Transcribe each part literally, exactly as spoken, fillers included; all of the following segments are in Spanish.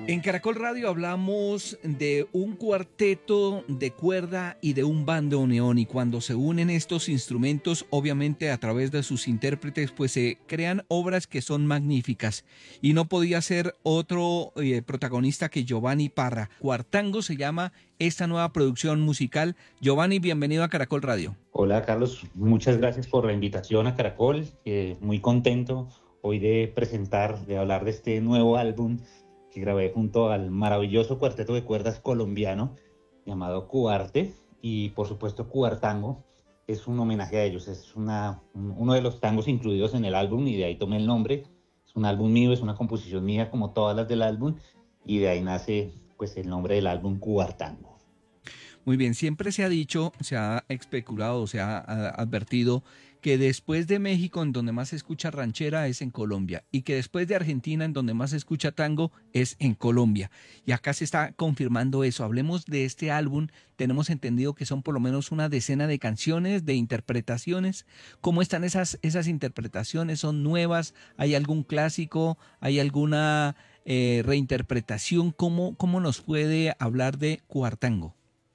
En Caracol Radio hablamos de un cuarteto de cuerda y de un bandoneón, y cuando se unen estos instrumentos, obviamente a través de sus intérpretes, pues se crean obras que son magníficas, y no podía ser otro eh, protagonista que Giovanni Parra. Cuartango se llama esta nueva producción musical. Giovanni, bienvenido a Caracol Radio. Hola Carlos, muchas gracias por la invitación a Caracol. Eh, muy contento hoy de presentar, de hablar de este nuevo álbum que grabé junto al maravilloso cuarteto de cuerdas colombiano llamado Cuarte, y por supuesto Cuartango es un homenaje a ellos. Es una, un- uno de los tangos incluidos en el álbum y de ahí tomé el nombre. Es un álbum mío, es una composición mía como todas las del álbum, y de ahí nace pues el nombre del álbum Cuartango. Muy bien, siempre se ha dicho, se ha especulado, se ha, ha advertido que después de México, en donde más se escucha ranchera, es en Colombia, y que después de Argentina, en donde más se escucha tango, es en Colombia. Y acá se está confirmando eso. Hablemos de este álbum. Tenemos entendido que son por lo menos una decena de canciones, de interpretaciones. ¿Cómo están esas, esas interpretaciones? ¿Son nuevas? ¿Hay algún clásico? ¿Hay alguna eh, reinterpretación? ¿Cómo, cómo nos puede hablar de Cuartango?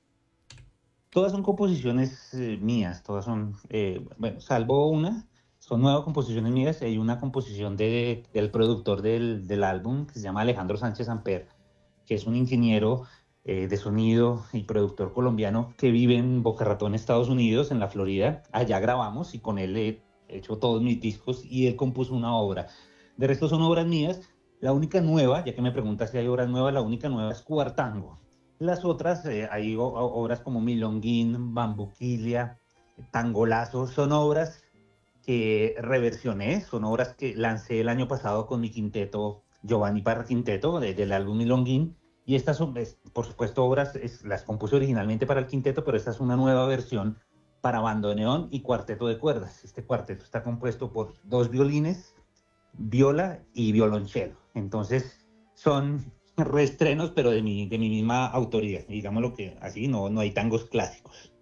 Todas son composiciones eh, mías, todas son, eh, bueno, salvo una, son nuevas composiciones mías. Hay una composición de, del productor del, del álbum que se llama Alejandro Sánchez Amper, que es un ingeniero eh, de sonido y productor colombiano que vive en Boca Ratón, Estados Unidos, en la Florida. Allá grabamos y con él he hecho todos mis discos y él compuso una obra. De resto son obras mías. La única nueva, ya que me preguntas si hay obras nuevas, la única nueva es Cuartango. Las otras, eh, hay o- obras como Milonguín, Bambuquilia, Tangolazo, son obras que reversioné, son obras que lancé el año pasado con mi quinteto, Giovanni Parra Quinteto, de- del álbum Milonguín. Y estas son, es, por supuesto, obras, es- las compuse originalmente para el quinteto, pero esta es una nueva versión para bandoneón y cuarteto de cuerdas. Este cuarteto está compuesto por dos violines, viola y violonchelo. Entonces, son reestrenos, pero de mi, de mi misma autoría. Digámoslo que así, no, no hay tangos clásicos.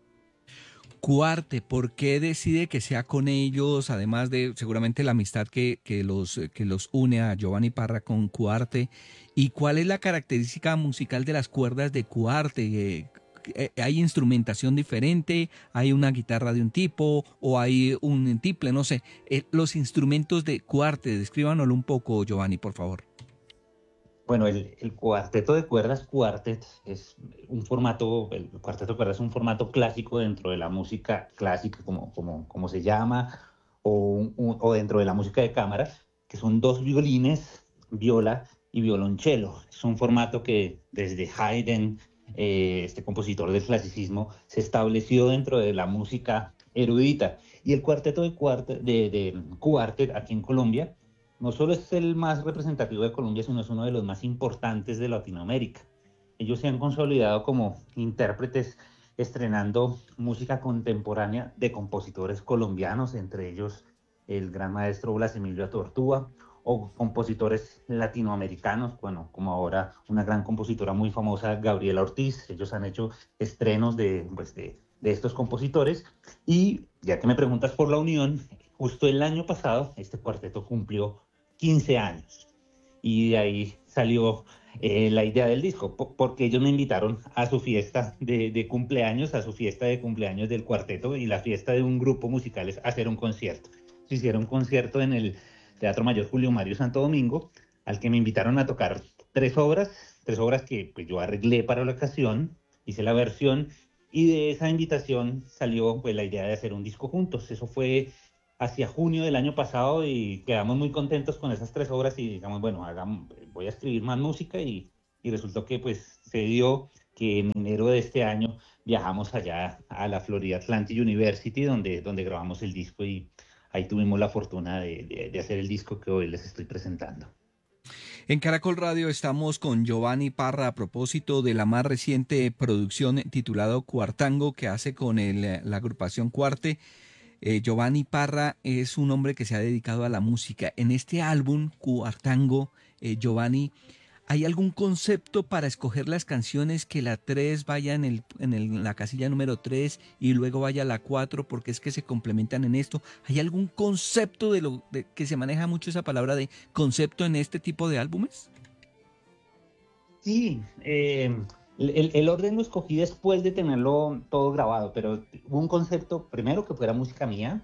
Cuarte, ¿por qué decide que sea con ellos? Además de seguramente la amistad que, que los, que los une a Giovanni Parra con Cuarte. ¿Y cuál es la característica musical de las cuerdas de Cuarte? Eh, eh, ¿Hay instrumentación diferente? ¿Hay una guitarra de un tipo? ¿O hay un tiple? No sé. Eh, los instrumentos de Cuarte, descríbanoslo un poco, Giovanni, por favor. Bueno, el, el cuarteto de cuerdas, cuartet, es un formato, el cuarteto de cuerdas es un formato clásico dentro de la música clásica, como, como, como se llama, o, un- un- o dentro de la música de cámara, que son dos violines, viola y violonchelo. Es un formato que desde Haydn, eh, este compositor del clasicismo, se estableció dentro de la música erudita. Y el cuarteto de, cuarte, de, de cuartet aquí en Colombia no solo es el más representativo de Colombia, sino es uno de los más importantes de Latinoamérica. Ellos se han consolidado como intérpretes estrenando música contemporánea de compositores colombianos, entre ellos el gran maestro Blas Emilio Tortúa, o compositores latinoamericanos, bueno, como ahora una gran compositora muy famosa, Gabriela Ortiz. Ellos han hecho estrenos de, pues de, de estos compositores. Y ya que me preguntas por la unión, justo el año pasado este cuarteto cumplió quince años. Y de ahí salió eh, la idea del disco, po- porque ellos me invitaron a su fiesta de, de cumpleaños, a su fiesta de cumpleaños del cuarteto, y la fiesta de un grupo musical es hacer un concierto. Se hicieron un concierto en el Teatro Mayor Julio Mario Santo Domingo, al que me invitaron a tocar tres obras, tres obras que pues, yo arreglé para la ocasión, hice la versión, y de esa invitación salió pues, la idea de hacer un disco juntos. Eso fue hacia junio del año pasado y quedamos muy contentos con esas tres obras y digamos, bueno, hagamos, voy a escribir más música, y, y resultó que pues se dio que en enero de este año viajamos allá a la Florida Atlantic University donde, donde grabamos el disco, y ahí tuvimos la fortuna de, de, de hacer el disco que hoy les estoy presentando. En Caracol Radio estamos con Giovanni Parra a propósito de la más reciente producción titulado Cuartango que hace con el, la agrupación Cuarte. Eh, Giovanni Parra es un hombre que se ha dedicado a la música. En este álbum, Cuartango, eh, Giovanni, ¿hay algún concepto para escoger las canciones, que la tres vaya en, el, en, el, en la casilla número tres y luego vaya a la cuatro, porque es que se complementan en esto? ¿Hay algún concepto de lo de, que se maneja mucho esa palabra de concepto en este tipo de álbumes? Sí, eh, el, el orden lo escogí después de tenerlo todo grabado, pero hubo un concepto, primero que fuera música mía,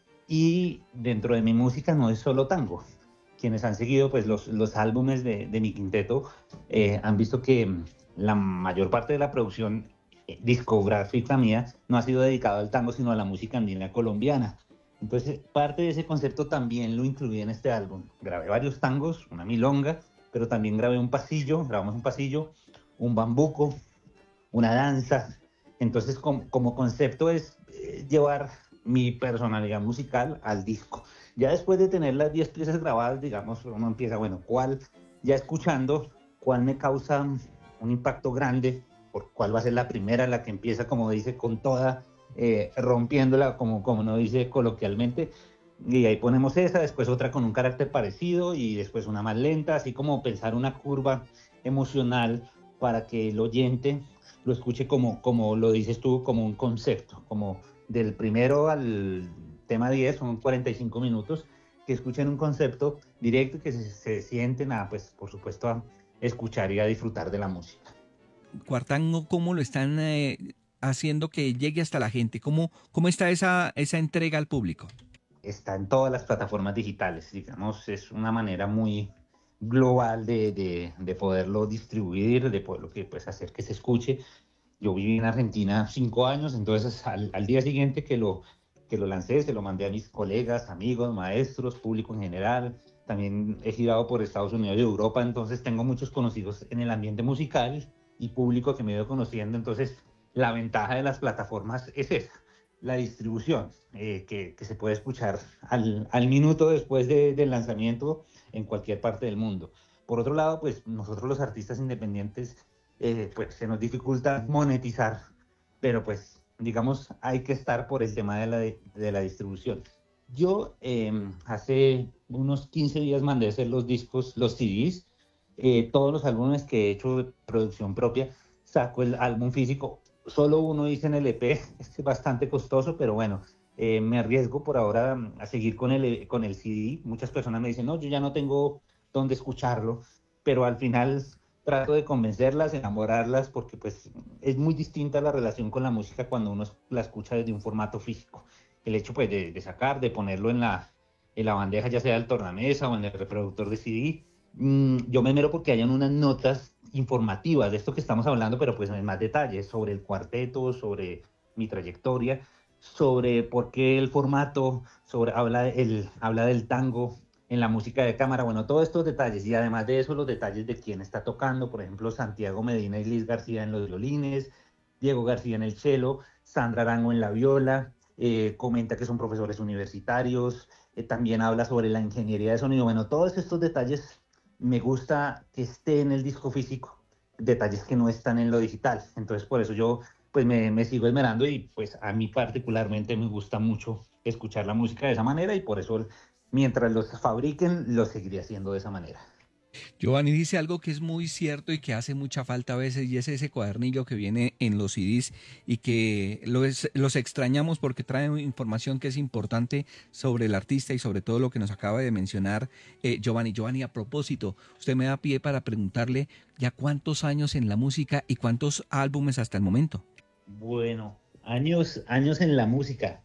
y dentro de mi música no es solo tango. Quienes han seguido pues, los, los álbumes de, de mi quinteto eh, han visto que mm, la mayor parte de la producción eh, discográfica mía no ha sido dedicada al tango, sino a la música andina colombiana. Entonces, parte de ese concepto también lo incluí en este álbum. Grabé varios tangos, una milonga, pero también grabé un pasillo, grabamos un pasillo, un bambuco, una danza. Entonces, como, como concepto es eh, llevar mi personalidad musical al disco. Ya después de tener las diez piezas grabadas, digamos, uno empieza, bueno, ¿cuál? Ya escuchando, ¿cuál me causa un impacto grande? ¿Por cuál va a ser la primera, la que empieza, como dice, con toda, eh, rompiéndola, como, como uno dice coloquialmente? Y ahí ponemos esa, después otra con un carácter parecido y después una más lenta, así como pensar una curva emocional para que el oyente lo escuche como, como lo dices tú, como un concepto, como del primero al tema diez, son cuarenta y cinco minutos, que escuchen un concepto directo y que se, se sienten a, pues, por supuesto, a escuchar y a disfrutar de la música. Cuartango, ¿cómo lo están eh, haciendo que llegue hasta la gente? ¿Cómo, cómo está esa, esa entrega al público? Está en todas las plataformas digitales, digamos, es una manera muy global de, de, de poderlo distribuir, de poderlo que, pues, hacer que se escuche. Yo viví en Argentina cinco años, entonces al, al día siguiente que lo, que lo lancé, se lo mandé a mis colegas, amigos, maestros, público en general. También he girado por Estados Unidos y Europa, entonces tengo muchos conocidos en el ambiente musical y público que me he ido conociendo. Entonces, la ventaja de las plataformas es esa, la distribución, eh, que, que, se puede escuchar al, al minuto después de, del lanzamiento en cualquier parte del mundo. Por otro lado, pues nosotros los artistas independientes, eh, pues se nos dificulta monetizar, pero pues digamos hay que estar por el tema de la, de, de la distribución. Yo eh, hace unos quince días mandé a hacer los discos, los C Ds, eh, todos los álbumes que he hecho de producción propia, saco el álbum físico, solo uno hice en el E P, es bastante costoso, pero bueno, eh, me arriesgo por ahora a seguir con el, con el C D. Muchas personas me dicen, no, yo ya no tengo dónde escucharlo, pero al final trato de convencerlas, enamorarlas, porque pues es muy distinta la relación con la música cuando uno la escucha desde un formato físico. El hecho pues de, de sacar, de ponerlo en la, en la bandeja, ya sea el tornamesa o en el reproductor de C D, mmm, yo me mero porque hayan unas notas informativas de esto que estamos hablando, pero pues en más detalles sobre el cuarteto, sobre mi trayectoria, sobre por qué el formato, sobre habla, el, habla del tango en la música de cámara, bueno, todos estos detalles, y además de eso los detalles de quién está tocando, por ejemplo, Santiago Medina y Liz García en los violines, Diego García en el cello, Sandra Arango en la viola, eh, comenta que son profesores universitarios, eh, también habla sobre la ingeniería de sonido, bueno, todos estos detalles me gusta que esté en el disco físico, detalles que no están en lo digital, entonces por eso yo pues me, me sigo esmerando y pues a mí particularmente me gusta mucho escuchar la música de esa manera y por eso mientras los fabriquen, los seguiré haciendo de esa manera. Giovanni dice algo que es muy cierto y que hace mucha falta a veces, y es ese cuadernillo que viene en los C Ds y que los, los extrañamos porque traen información que es importante sobre el artista y sobre todo lo que nos acaba de mencionar eh, Giovanni. Giovanni, a propósito, usted me da pie para preguntarle ya cuántos años en la música y cuántos álbumes hasta el momento. Bueno, años, años en la música.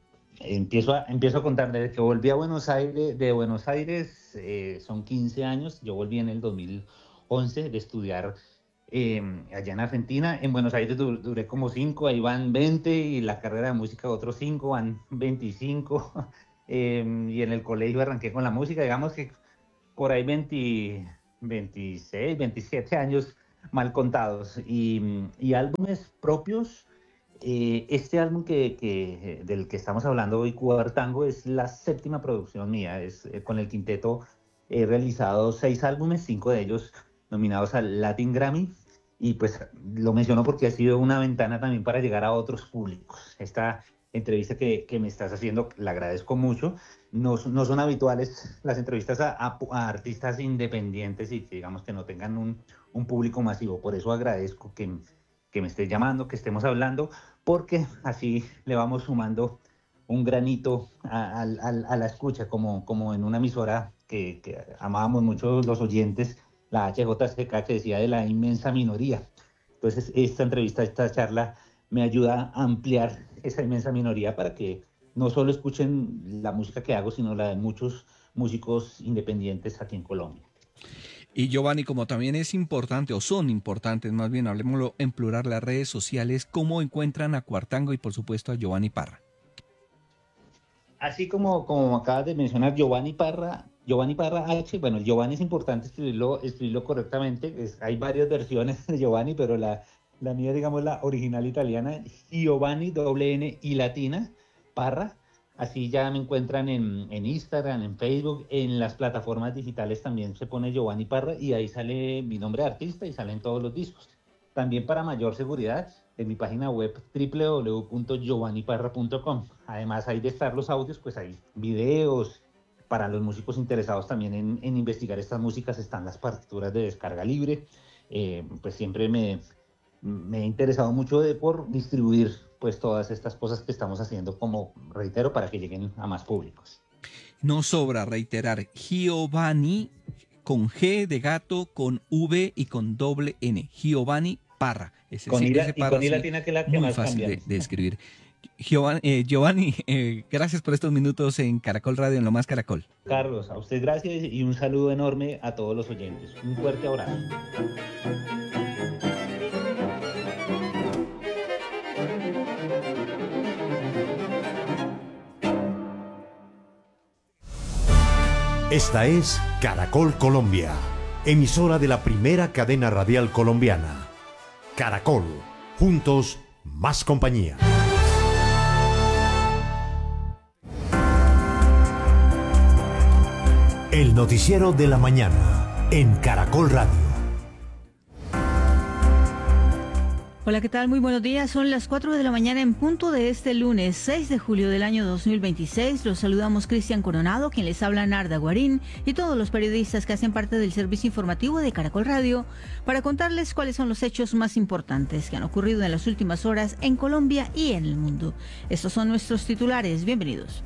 Empiezo a, empiezo a contar desde que volví a Buenos Aires, de Buenos Aires, eh, son quince años, yo volví en el dos mil once de estudiar eh, allá en Argentina, en Buenos Aires du duré como cinco, ahí van veinte y la carrera de música otros cinco, van veinticinco, eh, y en el colegio arranqué con la música, digamos que por ahí veinte, veintiséis, veintisiete años mal contados, y, y álbumes propios. Eh, este álbum que, que, del que estamos hablando hoy, Cuartango, es la séptima producción mía. Es, eh, con el quinteto he realizado seis álbumes, cinco de ellos nominados al Latin Grammy. Y pues lo menciono porque ha sido una ventana también para llegar a otros públicos. Esta entrevista que, que me estás haciendo, la agradezco mucho. No, no son habituales las entrevistas a, a, a artistas independientes y que digamos que no tengan un, un público masivo. Por eso agradezco que, que me estés llamando, que estemos hablando, porque así le vamos sumando un granito a, a, a, a la escucha, como, como en una emisora que, que amábamos mucho los oyentes, la H J C K, que decía de la inmensa minoría. Entonces, esta entrevista, esta charla me ayuda a ampliar esa inmensa minoría para que no solo escuchen la música que hago, sino la de muchos músicos independientes aquí en Colombia. Y Giovanni, como también es importante, o son importantes, más bien hablemoslo en plural, las redes sociales, ¿cómo encuentran a Cuartango y por supuesto a Giovanni Parra? Así como, como acabas de mencionar, Giovanni Parra, Giovanni Parra H, bueno, el Giovanni es importante escribirlo, escribirlo correctamente, es, hay varias versiones de Giovanni, pero la, la mía, digamos, la original italiana, Giovanni, doble N y latina, Parra. Así ya me encuentran en, en Instagram, en Facebook, en las plataformas digitales también se pone Giovanni Parra y ahí sale mi nombre de artista y salen todos los discos. También para mayor seguridad, en mi página web doble u doble u doble u punto giovanni parra punto com. Además, ahí de estar los audios, pues hay videos. Para los músicos interesados también en, en investigar estas músicas están las partituras de descarga libre. Eh, pues siempre me, me he interesado mucho de, por distribuir pues todas estas cosas que estamos haciendo, como reitero, para que lleguen a más públicos. No sobra reiterar, Giovanni con G de gato, con V y con doble N, Giovanni Parra. Ese, con ese, I, ese y Parra, con I sí, latina, que es la que muy más fácil cambia. de, de escribir. Giovanni, eh, Giovanni eh, gracias por estos minutos en Caracol Radio, en Lo Más Caracol. Carlos, a usted gracias y un saludo enorme a todos los oyentes. Un fuerte abrazo. Esta es Caracol Colombia, emisora de la primera cadena radial colombiana. Caracol, juntos, más compañía. El noticiero de la mañana en Caracol Radio. Hola, ¿qué tal? Muy buenos días. Son las cuatro de la mañana en punto de este lunes seis de julio del año dos mil veintiséis. Los saludamos Cristian Coronado, quien les habla Narda Guarín, y todos los periodistas que hacen parte del servicio informativo de Caracol Radio para contarles cuáles son los hechos más importantes que han ocurrido en las últimas horas en Colombia y en el mundo. Estos son nuestros titulares. Bienvenidos.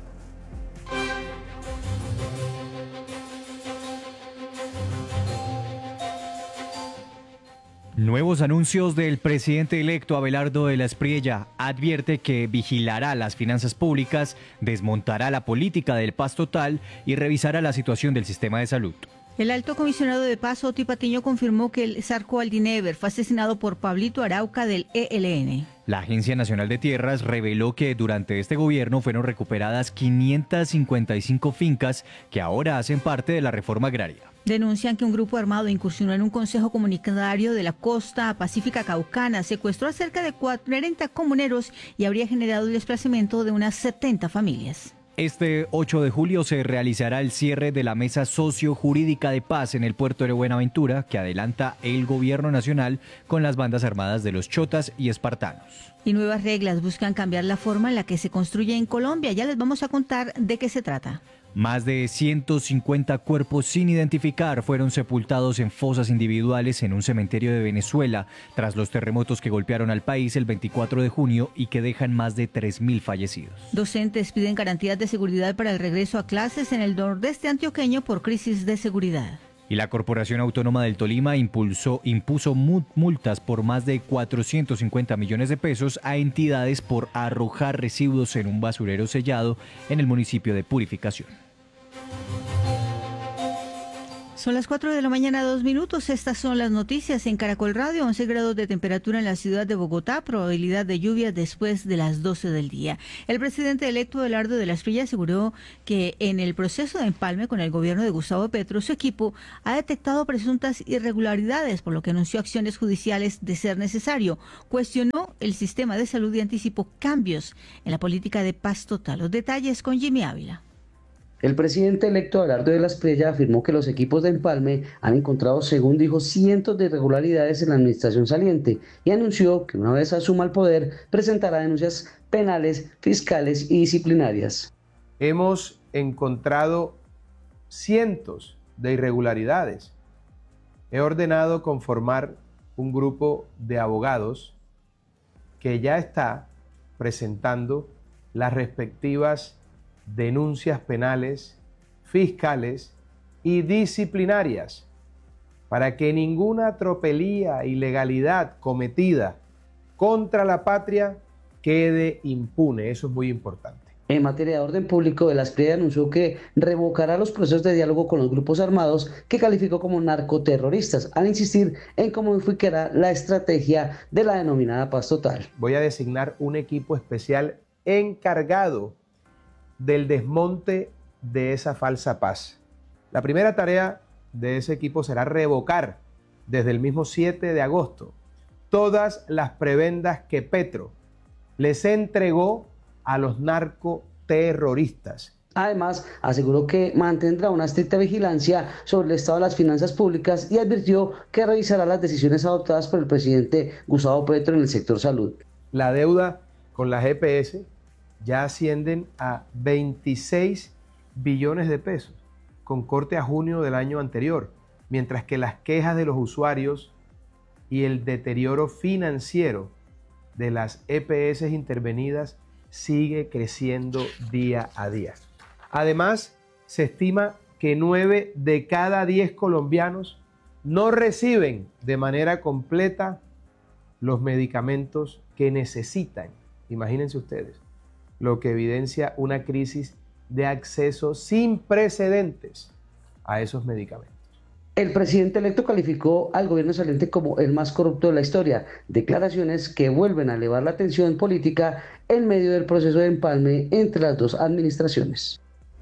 Nuevos anuncios del presidente electo Abelardo de la Espriella. Advierte que vigilará las finanzas públicas, desmontará la política del paz total y revisará la situación del sistema de salud. El alto comisionado de paz, Oti Patiño, confirmó que el Zarco Aldinever fue asesinado por Pablito Arauca del E L N. La Agencia Nacional de Tierras reveló que durante este gobierno fueron recuperadas quinientas cincuenta y cinco fincas que ahora hacen parte de la reforma agraria. Denuncian que un grupo armado incursionó en un consejo comunitario de la costa pacífica caucana, secuestró a cerca de cuarenta comuneros y habría generado el desplazamiento de unas setenta familias. Este ocho de julio se realizará el cierre de la Mesa Socio-Jurídica de Paz en el puerto de Buenaventura, que adelanta el gobierno nacional con las bandas armadas de los chotas y espartanos. Y nuevas reglas buscan cambiar la forma en la que se construye en Colombia. Ya les vamos a contar de qué se trata. Más de ciento cincuenta cuerpos sin identificar fueron sepultados en fosas individuales en un cementerio de Venezuela tras los terremotos que golpearon al país el veinticuatro de junio y que dejan más de tres mil fallecidos. Docentes piden garantías de seguridad para el regreso a clases en el nordeste antioqueño por crisis de seguridad. Y la Corporación Autónoma del Tolima impulsó, impuso multas por más de cuatrocientos cincuenta millones de pesos a entidades por arrojar residuos en un basurero sellado en el municipio de Purificación. Son las cuatro de la mañana, dos minutos. Estas son las noticias en Caracol Radio. once grados de temperatura en la ciudad de Bogotá, probabilidad de lluvia después de las doce del día. El presidente electo Abelardo de la Espriella aseguró que en el proceso de empalme con el gobierno de Gustavo Petro, su equipo ha detectado presuntas irregularidades, por lo que anunció acciones judiciales de ser necesario. Cuestionó el sistema de salud y anticipó cambios en la política de paz total. Los detalles con Jimmy Ávila. El presidente electo Abelardo de la Espriella afirmó que los equipos de empalme han encontrado, según dijo, cientos de irregularidades en la administración saliente y anunció que una vez asuma el poder presentará denuncias penales, fiscales y disciplinarias. Hemos encontrado cientos de irregularidades. He ordenado conformar un grupo de abogados que ya está presentando las respectivas denuncias penales, fiscales y disciplinarias para que ninguna tropelía, ilegalidad cometida contra la patria quede impune. Eso es muy importante. En materia de orden público, el ASPRED anunció que revocará los procesos de diálogo con los grupos armados que calificó como narcoterroristas, al insistir en cómo modificará la estrategia de la denominada paz total. Voy a designar un equipo especial encargado del desmonte de esa falsa paz. La primera tarea de ese equipo será revocar desde el mismo siete de agosto todas las prebendas que Petro les entregó a los narcoterroristas. Además, aseguró que mantendrá una estricta vigilancia sobre el estado de las finanzas públicas y advirtió que revisará las decisiones adoptadas por el presidente Gustavo Petro en el sector salud. La deuda con las E P S ya ascienden a veintiséis billones de pesos, con corte a junio del año anterior, mientras que las quejas de los usuarios y el deterioro financiero de las E P S intervenidas sigue creciendo día a día. Además, se estima que nueve de cada diez colombianos no reciben de manera completa los medicamentos que necesitan. Imagínense ustedes, lo que evidencia una crisis de acceso sin precedentes a esos medicamentos. El presidente electo calificó al gobierno saliente como el más corrupto de la historia, declaraciones que vuelven a elevar la tensión política en medio del proceso de empalme entre las dos administraciones.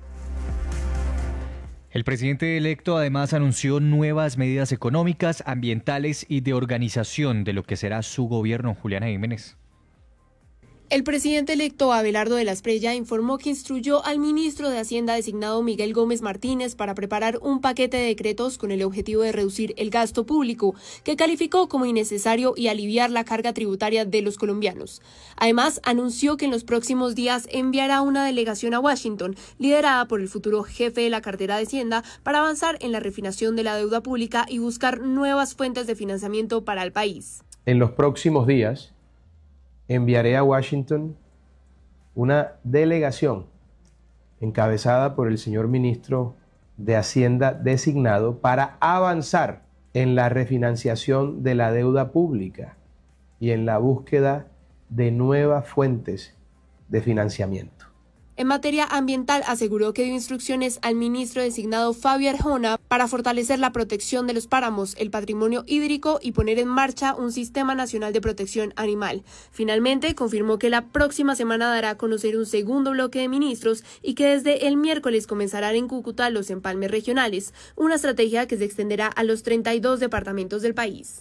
El presidente electo además anunció nuevas medidas económicas, ambientales y de organización de lo que será su gobierno. Juliana Jiménez. El presidente electo Abelardo de la Espriella informó que instruyó al ministro de Hacienda designado Miguel Gómez Martínez para preparar un paquete de decretos con el objetivo de reducir el gasto público, que calificó como innecesario, y aliviar la carga tributaria de los colombianos. Además, anunció que en los próximos días enviará una delegación a Washington, liderada por el futuro jefe de la cartera de Hacienda, para avanzar en la refinación de la deuda pública y buscar nuevas fuentes de financiamiento para el país. En los próximos días enviaré a Washington una delegación encabezada por el señor ministro de Hacienda designado para avanzar en la refinanciación de la deuda pública y en la búsqueda de nuevas fuentes de financiamiento. En materia ambiental, aseguró que dio instrucciones al ministro designado Fabio Arjona para fortalecer la protección de los páramos, el patrimonio hídrico y poner en marcha un sistema nacional de protección animal. Finalmente, confirmó que la próxima semana dará a conocer un segundo bloque de ministros y que desde el miércoles comenzarán en Cúcuta los empalmes regionales, una estrategia que se extenderá a los treinta y dos departamentos del país.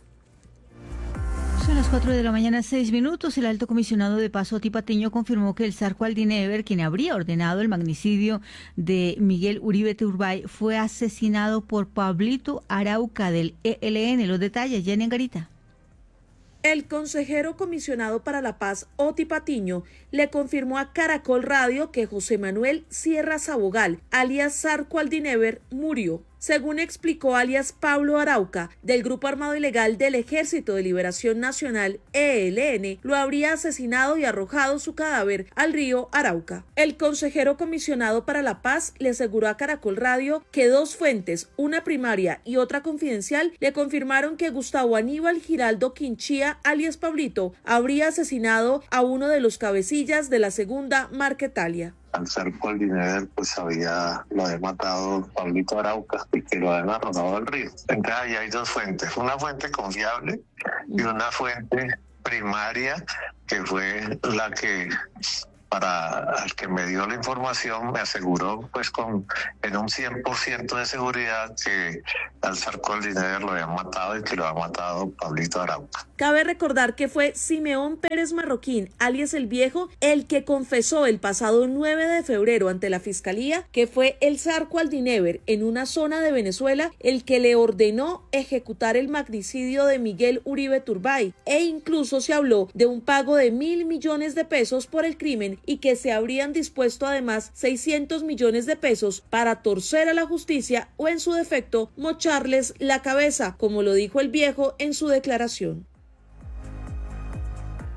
Son las cuatro de la mañana, seis minutos. El alto comisionado de paz, Oti Patiño, confirmó que el zar Aldínever, quien habría ordenado el magnicidio de Miguel Uribe Turbay, fue asesinado por Pablito Arauca del E L N. Los detalles, Jenny Angarita. El consejero comisionado para la paz, Oti Patiño, le confirmó a Caracol Radio que José Manuel Sierra Sabogal, alias Zarco Aldínever, murió. Según explicó alias Pablo Arauca, del Grupo Armado Ilegal del Ejército de Liberación Nacional, E L N, lo habría asesinado y arrojado su cadáver al río Arauca. El consejero comisionado para la paz le aseguró a Caracol Radio que dos fuentes, una primaria y otra confidencial, le confirmaron que Gustavo Aníbal Giraldo Quinchía, alias Pablito, habría asesinado a uno de los cabecillas de la segunda Marquetalia. Al Zarco Aldínever, pues había, lo había matado Pablito Arauca y que lo habían arrojado al río. Entonces ahí hay dos fuentes, una fuente confiable y una fuente primaria que fue la que, para el que me dio la información, me aseguró pues con en un cien por ciento de seguridad que al Zarco Aldínever lo habían matado y que lo había matado Pablito Arauca. Cabe recordar que fue Simeón Pérez Marroquín, alias El Viejo, el que confesó el pasado nueve de febrero ante la Fiscalía que fue el Zarco Aldínever, en una zona de Venezuela, el que le ordenó ejecutar el magnicidio de Miguel Uribe Turbay, e incluso se habló de un pago de mil millones de pesos por el crimen y que se habrían dispuesto además seiscientos millones de pesos para torcer a la justicia o, en su defecto, mocharles la cabeza, como lo dijo El Viejo en su declaración.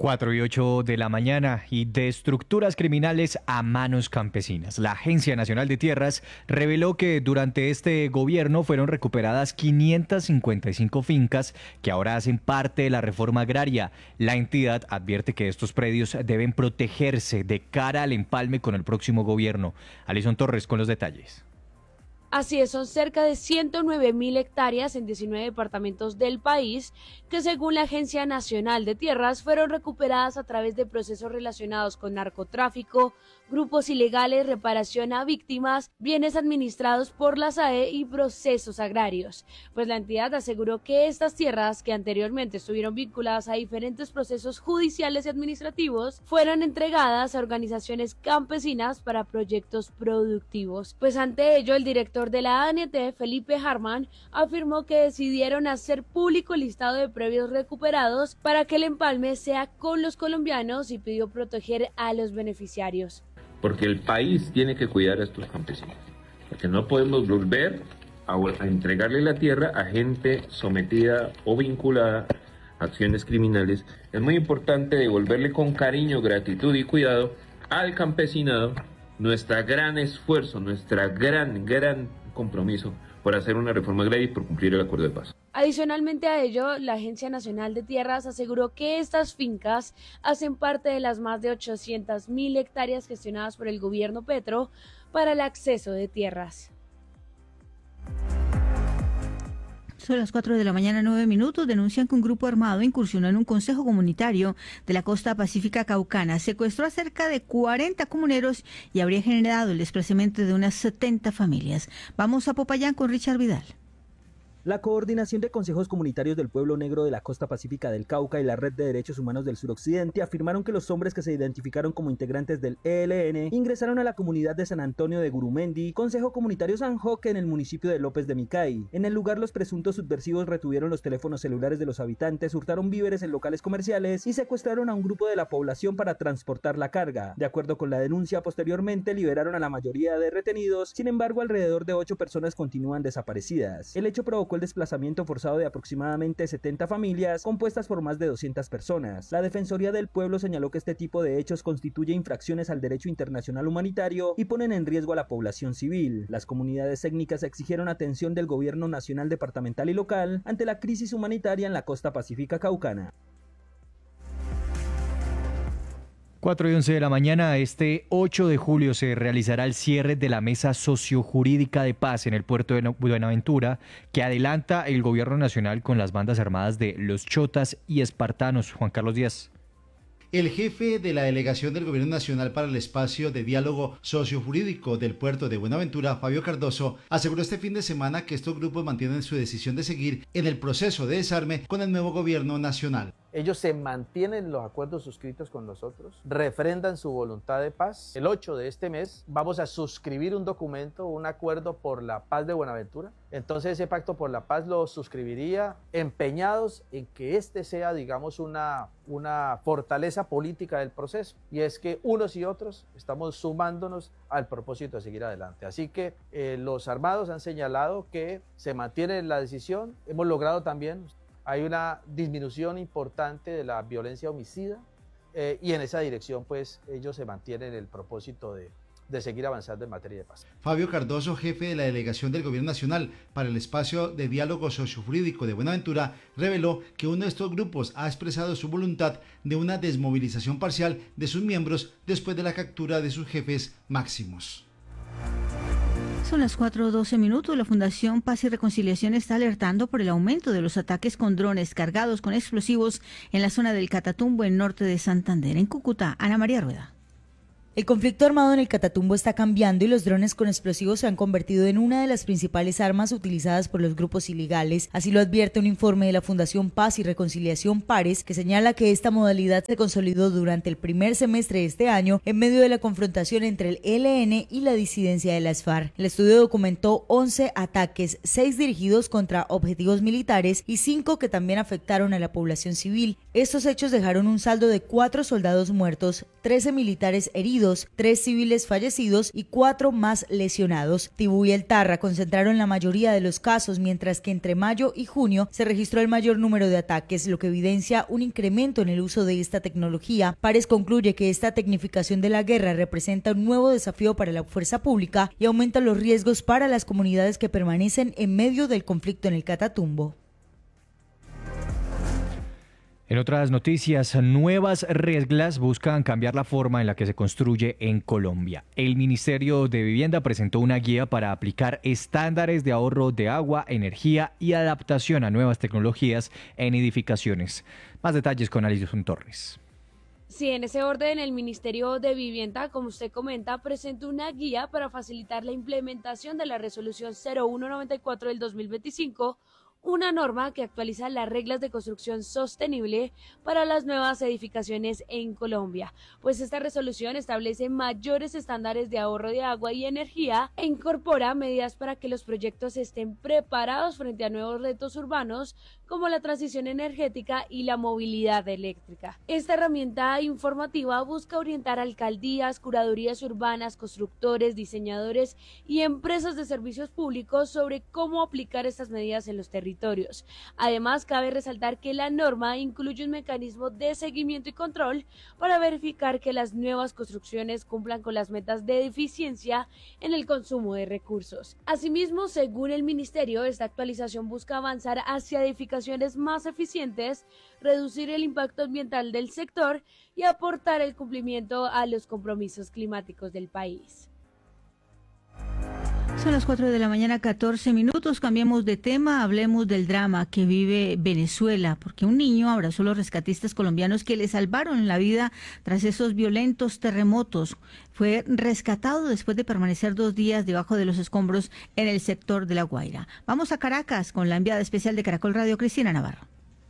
cuatro y ocho de la mañana y de estructuras criminales a manos campesinas. La Agencia Nacional de Tierras reveló que durante este gobierno fueron recuperadas quinientas cincuenta y cinco fincas que ahora hacen parte de la reforma agraria. La entidad advierte que estos predios deben protegerse de cara al empalme con el próximo gobierno. Alison Torres con los detalles. Así es, son cerca de ciento nueve mil hectáreas en diecinueve departamentos del país que, según la Agencia Nacional de Tierras, fueron recuperadas a través de procesos relacionados con narcotráfico, grupos ilegales, reparación a víctimas, bienes administrados por la S A E y procesos agrarios. Pues la entidad aseguró que estas tierras, que anteriormente estuvieron vinculadas a diferentes procesos judiciales y administrativos, fueron entregadas a organizaciones campesinas para proyectos productivos. Pues ante ello, el director de la A N T, Felipe Harman, afirmó que decidieron hacer público el listado de predios recuperados para que el empalme sea con los colombianos y pidió proteger a los beneficiarios. Porque el país tiene que cuidar a estos campesinos, porque no podemos volver a, a entregarle la tierra a gente sometida o vinculada a acciones criminales. Es muy importante devolverle con cariño, gratitud y cuidado al campesinado nuestro gran esfuerzo, nuestra gran, gran compromiso por hacer una reforma agraria y por cumplir el acuerdo de paz. Adicionalmente a ello, la Agencia Nacional de Tierras aseguró que estas fincas hacen parte de las más de ochocientas mil hectáreas gestionadas por el gobierno Petro para el acceso de tierras. Son las cuatro de la mañana, nueve minutos. Denuncian que un grupo armado incursionó en un consejo comunitario de la costa pacífica caucana. Secuestró a cerca de cuarenta comuneros y habría generado el desplazamiento de unas setenta familias. Vamos a Popayán con Richard Vidal. La Coordinación de Consejos Comunitarios del Pueblo Negro de la Costa Pacífica del Cauca y la Red de Derechos Humanos del Suroccidente afirmaron que los hombres que se identificaron como integrantes del E L N ingresaron a la comunidad de San Antonio de Gurumendi, Consejo Comunitario San Joque en el municipio de López de Micay. En el lugar, los presuntos subversivos retuvieron los teléfonos celulares de los habitantes, hurtaron víveres en locales comerciales y secuestraron a un grupo de la población para transportar la carga. De acuerdo con la denuncia, posteriormente liberaron a la mayoría de retenidos. Sin embargo, alrededor de ocho personas continúan desaparecidas. El hecho provocó el desplazamiento forzado de aproximadamente setenta familias compuestas por más de doscientas personas. La Defensoría del Pueblo señaló que este tipo de hechos constituye infracciones al derecho internacional humanitario y ponen en riesgo a la población civil. Las comunidades étnicas exigieron atención del gobierno nacional, departamental y local ante la crisis humanitaria en la costa pacífica caucana. cuatro y once de la mañana, este ocho de julio se realizará el cierre de la Mesa Sociojurídica de Paz en el puerto de Buenaventura, que adelanta el gobierno nacional con las bandas armadas de Los Chotas y Espartanos. Juan Carlos Díaz. El jefe de la delegación del Gobierno Nacional para el Espacio de Diálogo Sociojurídico del puerto de Buenaventura, Fabio Cardoso, aseguró este fin de semana que estos grupos mantienen su decisión de seguir en el proceso de desarme con el nuevo Gobierno Nacional. Ellos se mantienen en los acuerdos suscritos con nosotros, refrendan su voluntad de paz. El ocho de este mes vamos a suscribir un documento, un acuerdo por la paz de Buenaventura. Entonces ese pacto por la paz lo suscribiría empeñados en que este sea, digamos, una, una fortaleza política del proceso. Y es que unos y otros estamos sumándonos al propósito de seguir adelante. Así que eh, los armados han señalado que se mantiene en la decisión. Hemos logrado también... Hay una disminución importante de la violencia homicida eh, y en esa dirección pues ellos se mantienen el propósito de, de seguir avanzando en materia de paz. Fabio Cardoso, jefe de la delegación del Gobierno Nacional para el Espacio de Diálogo Sociojurídico de Buenaventura, reveló que uno de estos grupos ha expresado su voluntad de una desmovilización parcial de sus miembros después de la captura de sus jefes máximos. Son las cuatro doce minutos. La Fundación Paz y Reconciliación está alertando por el aumento de los ataques con drones cargados con explosivos en la zona del Catatumbo, en norte de Santander. En Cúcuta, Ana María Rueda. El conflicto armado en el Catatumbo está cambiando y los drones con explosivos se han convertido en una de las principales armas utilizadas por los grupos ilegales. Así lo advierte un informe de la Fundación Paz y Reconciliación Pares, que señala que esta modalidad se consolidó durante el primer semestre de este año en medio de la confrontación entre el E L N y la disidencia de las FARC. El estudio documentó once ataques, seis dirigidos contra objetivos militares y cinco que también afectaron a la población civil. Estos hechos dejaron un saldo de cuatro soldados muertos, trece militares heridos heridos, tres civiles fallecidos y cuatro más lesionados. Tibú y El Tarra concentraron la mayoría de los casos, mientras que entre mayo y junio se registró el mayor número de ataques, lo que evidencia un incremento en el uso de esta tecnología. Pares concluye que esta tecnificación de la guerra representa un nuevo desafío para la fuerza pública y aumenta los riesgos para las comunidades que permanecen en medio del conflicto en el Catatumbo. En otras noticias, nuevas reglas buscan cambiar la forma en la que se construye en Colombia. El Ministerio de Vivienda presentó una guía para aplicar estándares de ahorro de agua, energía y adaptación a nuevas tecnologías en edificaciones. Más detalles con Alison Torres. Sí, en ese orden, el Ministerio de Vivienda, como usted comenta, presentó una guía para facilitar la implementación de la Resolución cero uno noventa y cuatro del dos mil veinticinco, una norma que actualiza las reglas de construcción sostenible para las nuevas edificaciones en Colombia, pues esta resolución establece mayores estándares de ahorro de agua y energía e incorpora medidas para que los proyectos estén preparados frente a nuevos retos urbanos como la transición energética y la movilidad eléctrica. Esta herramienta informativa busca orientar a alcaldías, curadurías urbanas, constructores, diseñadores y empresas de servicios públicos sobre cómo aplicar estas medidas en los territorios. Además, cabe resaltar que la norma incluye un mecanismo de seguimiento y control para verificar que las nuevas construcciones cumplan con las metas de eficiencia en el consumo de recursos. Asimismo, según el Ministerio, esta actualización busca avanzar hacia edificaciones más eficientes, reducir el impacto ambiental del sector y aportar el cumplimiento a los compromisos climáticos del país. Son las cuatro de la mañana, catorce minutos. Cambiemos de tema, hablemos del drama que vive Venezuela, porque un niño abrazó a los rescatistas colombianos que le salvaron la vida tras esos violentos terremotos. Fue rescatado después de permanecer dos días debajo de los escombros en el sector de La Guaira. Vamos a Caracas con la enviada especial de Caracol Radio, Cristina Navarro.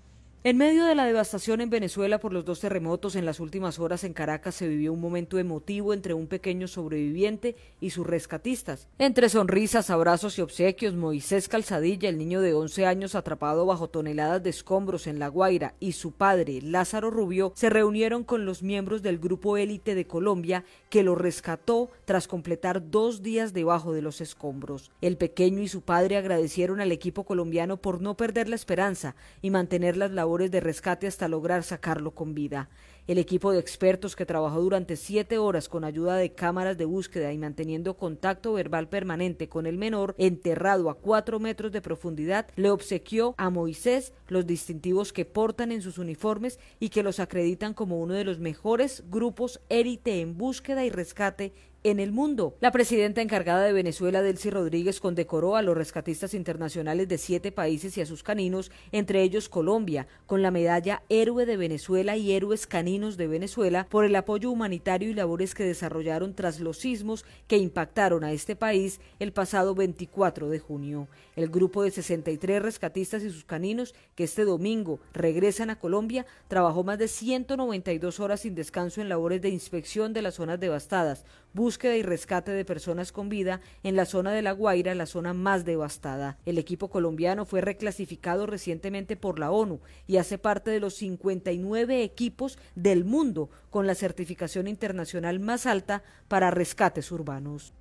En medio de la devastación en Venezuela por los dos terremotos, en las últimas horas en Caracas se vivió un momento emotivo entre un pequeño sobreviviente y sus rescatistas. Entre sonrisas, abrazos y obsequios, Moisés Calzadilla, el niño de once años atrapado bajo toneladas de escombros en La Guaira, y su padre, Lázaro Rubio, se reunieron con los miembros del Grupo Élite de Colombia que lo rescató tras completar dos días debajo de los escombros. El pequeño y su padre agradecieron al equipo colombiano por no perder la esperanza y mantener las labores de rescate hasta lograr sacarlo con vida. El equipo de expertos que trabajó durante siete horas con ayuda de cámaras de búsqueda y manteniendo contacto verbal permanente con el menor, enterrado a cuatro metros de profundidad, le obsequió a Moisés los distintivos que portan en sus uniformes y que los acreditan como uno de los mejores grupos élite en búsqueda y rescate en el mundo. La presidenta encargada de Venezuela, Delcy Rodríguez, condecoró a los rescatistas internacionales de siete países y a sus caninos, entre ellos Colombia, con la medalla Héroe de Venezuela y Héroes Caninos de Venezuela por el apoyo humanitario y labores que desarrollaron tras los sismos que impactaron a este país el pasado veinticuatro de junio. El grupo de sesenta y tres rescatistas y sus caninos, que este domingo regresan a Colombia, trabajó más de ciento noventa y dos horas sin descanso en labores de inspección de las zonas devastadas, búsqueda y rescate de personas con vida en la zona de La Guaira, la zona más devastada. El equipo colombiano fue reclasificado recientemente por la ONU y hace parte de los cincuenta y nueve equipos del mundo con la certificación internacional más alta para rescates urbanos.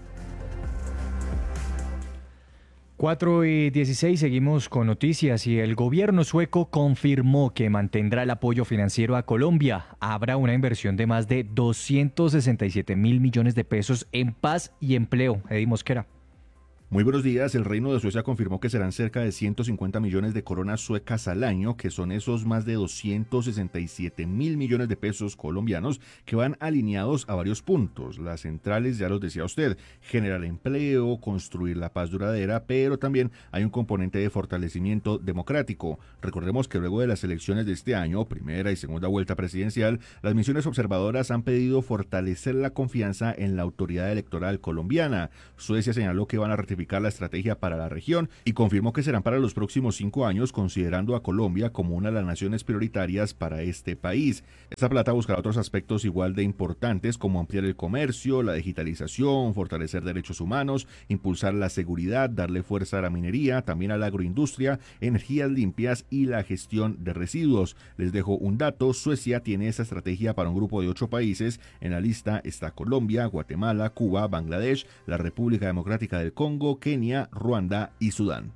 cuatro y dieciséis, seguimos con noticias y el gobierno sueco confirmó que mantendrá el apoyo financiero a Colombia. Habrá una inversión de más de doscientos sesenta y siete mil millones de pesos en paz y empleo. Eddie Mosquera. Muy buenos días. El Reino de Suecia confirmó que serán cerca de ciento cincuenta millones de coronas suecas al año, que son esos más de doscientos sesenta y siete mil millones de pesos colombianos que van alineados a varios puntos. Las centrales, ya los decía usted, generar empleo, construir la paz duradera, pero también hay un componente de fortalecimiento democrático. Recordemos que luego de las elecciones de este año, primera y segunda vuelta presidencial, las misiones observadoras han pedido fortalecer la confianza en la autoridad electoral colombiana. Suecia señaló que van a ratificar intensificar la estrategia para la región y confirmó que serán para los próximos cinco años, considerando a Colombia como una de las naciones prioritarias para este país. Esta plata buscará otros aspectos igual de importantes como ampliar el comercio, la digitalización, fortalecer derechos humanos, impulsar la seguridad, darle fuerza a la minería, también a la agroindustria, energías limpias y la gestión de residuos. Les dejo un dato: Suecia tiene esa estrategia para un grupo de ocho países. En la lista está Colombia, Guatemala, Cuba, Bangladesh, la República Democrática del Congo, Kenia, Ruanda y Sudán.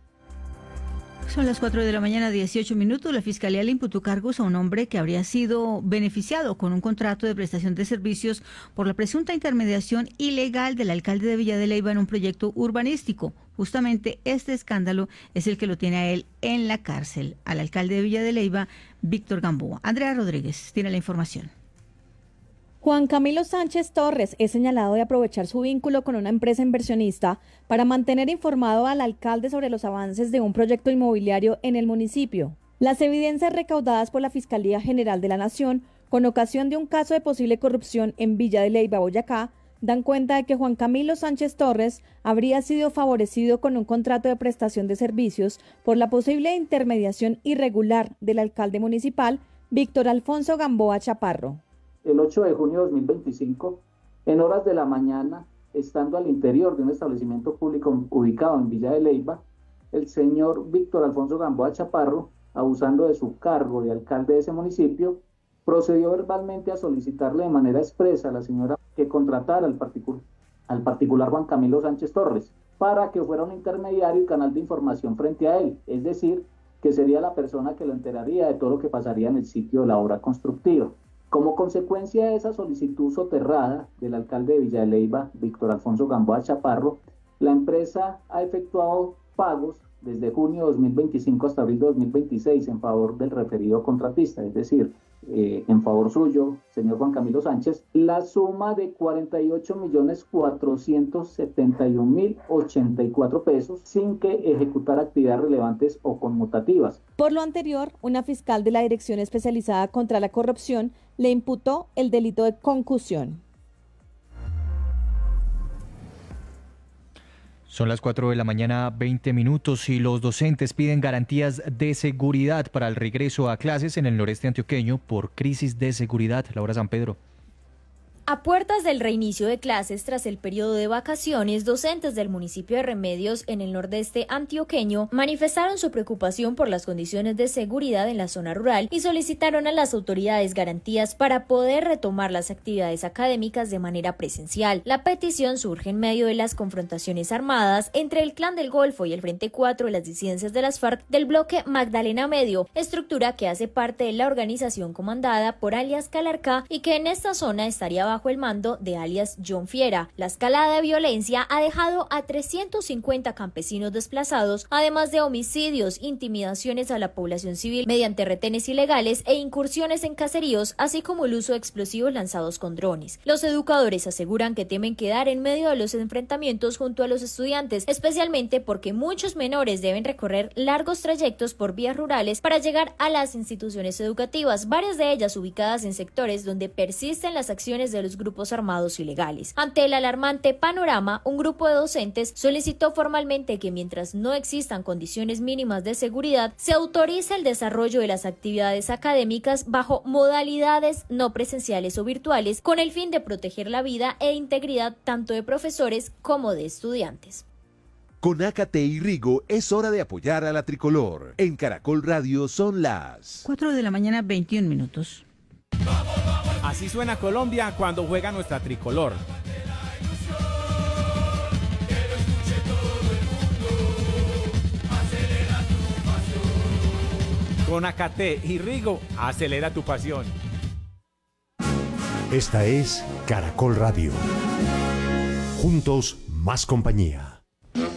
Son las cuatro de la mañana, dieciocho minutos. La Fiscalía le imputó cargos a un hombre que habría sido beneficiado con un contrato de prestación de servicios por la presunta intermediación ilegal del alcalde de Villa de Leyva en un proyecto urbanístico. Justamente este escándalo es el que lo tiene a él en la cárcel, al alcalde de Villa de Leyva, Víctor Gamboa. Andrea Rodríguez tiene la información. Juan Camilo Sánchez Torres es señalado de aprovechar su vínculo con una empresa inversionista para mantener informado al alcalde sobre los avances de un proyecto inmobiliario en el municipio. Las evidencias recaudadas por la Fiscalía General de la Nación con ocasión de un caso de posible corrupción en Villa de Leyva, Boyacá, dan cuenta de que Juan Camilo Sánchez Torres habría sido favorecido con un contrato de prestación de servicios por la posible intermediación irregular del alcalde municipal, Víctor Alfonso Gamboa Chaparro. El ocho de junio de dos mil veinticinco, en horas de la mañana, estando al interior de un establecimiento público ubicado en Villa de Leyva, el señor Víctor Alfonso Gamboa Chaparro, abusando de su cargo de alcalde de ese municipio, procedió verbalmente a solicitarle de manera expresa a la señora que contratara al, particu- al particular Juan Camilo Sánchez Torres para que fuera un intermediario y canal de información frente a él, es decir, que sería la persona que lo enteraría de todo lo que pasaría en el sitio de la obra constructiva. Como consecuencia de esa solicitud soterrada del alcalde de Villa de Leyva, Víctor Alfonso Gamboa Chaparro, la empresa ha efectuado pagos desde junio de dos mil veinticinco hasta abril de dos mil veintiséis en favor del referido contratista, es decir, eh, en favor suyo, señor Juan Camilo Sánchez, la suma de cuarenta y ocho millones cuatrocientos setenta y un mil ochenta y cuatro pesos sin que ejecutara actividades relevantes o conmutativas. Por lo anterior, una fiscal de la Dirección Especializada contra la Corrupción le imputó el delito de concusión. Son las cuatro de la mañana, veinte minutos, y los docentes piden garantías de seguridad para el regreso a clases en el noreste antioqueño por crisis de seguridad. Laura San Pedro. A puertas del reinicio de clases tras el periodo de vacaciones, docentes del municipio de Remedios en el nordeste antioqueño manifestaron su preocupación por las condiciones de seguridad en la zona rural y solicitaron a las autoridades garantías para poder retomar las actividades académicas de manera presencial. La petición surge en medio de las confrontaciones armadas entre el Clan del Golfo y el Frente cuatro de las disidencias de las FARC del bloque Magdalena Medio, estructura que hace parte de la organización comandada por alias Calarcá y que en esta zona estaría bajo el mando de alias John Fiera. La escalada de violencia ha dejado a trescientos cincuenta campesinos desplazados, además de homicidios, intimidaciones a la población civil mediante retenes ilegales e incursiones en caseríos, así como el uso de explosivos lanzados con drones. Los educadores aseguran que temen quedar en medio de los enfrentamientos junto a los estudiantes, especialmente porque muchos menores deben recorrer largos trayectos por vías rurales para llegar a las instituciones educativas, varias de ellas ubicadas en sectores donde persisten las acciones de los grupos armados ilegales. Ante el alarmante panorama, un grupo de docentes solicitó formalmente que mientras no existan condiciones mínimas de seguridad, se autorice el desarrollo de las actividades académicas bajo modalidades no presenciales o virtuales, con el fin de proteger la vida e integridad tanto de profesores como de estudiantes. Con Ácate y Rigo es hora de apoyar a la tricolor. En Caracol Radio son las cuatro de la mañana, veintiún minutos. Así suena Colombia cuando juega nuestra tricolor. Con Ácate y Rigo, acelera tu pasión. Esta es Caracol Radio. Juntos, más compañía.